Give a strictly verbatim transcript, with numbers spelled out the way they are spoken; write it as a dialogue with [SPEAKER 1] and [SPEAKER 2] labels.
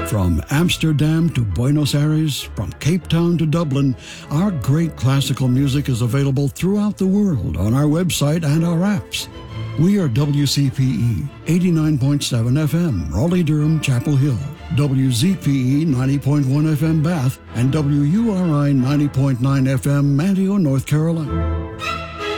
[SPEAKER 1] From Amsterdam to Buenos Aires, from Cape Town to Dublin, our great classical music is available throughout the world on our website and our apps. We are W C P E eighty-nine point seven F M, Raleigh-Durham, Chapel Hill, W Z P E ninety point one F M, Bath, and W U R I ninety point nine F M, Manteo, North Carolina.